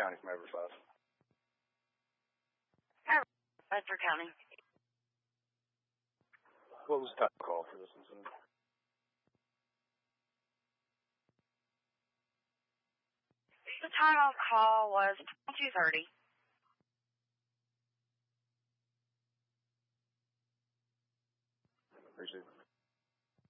County from Everett 5. Hi, Bedford County. What was the type of call for this incident? The time on call was 2:30. Appreciate it.